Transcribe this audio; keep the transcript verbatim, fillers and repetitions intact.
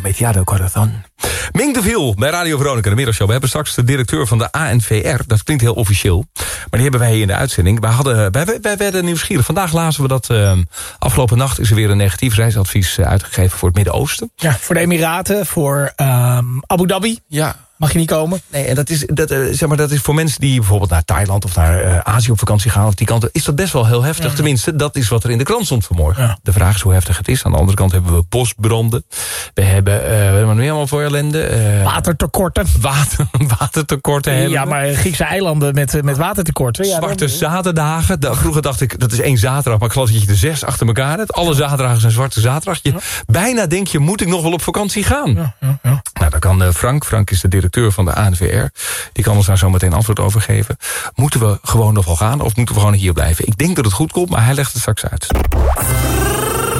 Metía del Corazón. Ming de Viel bij Radio Veronica, de middagshow. We hebben straks de directeur van de A N V R. Dat klinkt heel officieel. Maar die hebben wij hier in de uitzending. Wij, hadden, wij, wij werden nieuwsgierig. Vandaag lazen we dat uh, afgelopen nacht is er weer een negatief reisadvies uh, uitgegeven voor het Midden-Oosten. Ja, voor de Emiraten, voor um, Abu Dhabi. Ja. Mag je niet komen? Nee, en dat is, dat, uh, zeg maar, dat is voor mensen die bijvoorbeeld naar Thailand of naar uh, Azië op vakantie gaan, of die kant, is dat best wel heel heftig. Ja. Tenminste, dat is wat er in de krant stond vanmorgen. Ja. De vraag is hoe heftig het is. Aan de andere kant hebben we bosbranden. We hebben, uh, we hebben nog niet allemaal voor ellende. Uh, watertekorten. Water, watertekorten hebben Ja, maar Griekse eilanden met, met watertekorten. Ja, zwarte dat... zaterdagen. Da, vroeger dacht ik, dat is één zaterdag, maar ik geloof dat je er zes achter elkaar hebt. Alle zaterdagen zijn zwarte zaterdag. Je, ja. Bijna denk je, moet ik nog wel op vakantie gaan? Ja, ja, ja. Nou, dan kan uh, Frank. Frank is de directeur van de A N V R. Die kan ons daar zo meteen antwoord over geven. Moeten we gewoon nog wel gaan of moeten we gewoon hier blijven? Ik denk dat het goed komt, maar hij legt het straks uit.